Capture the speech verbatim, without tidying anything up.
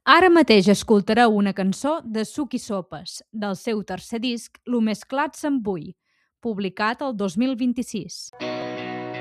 Ara mateix escoltareu una cançó de Suc i Sopes, del seu tercer disc Lo més clar se'm vull, publicat el dos mil vint-i-sis.